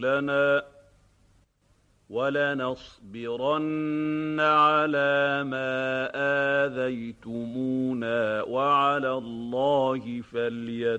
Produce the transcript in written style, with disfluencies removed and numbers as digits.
لنا وَلَنَصْبِرَنَّ عَلَىٰ مَا آذَيْتُمُونَا ۖ وَعَلَى اللَّهِ فَلْيَتَوَكَّلِ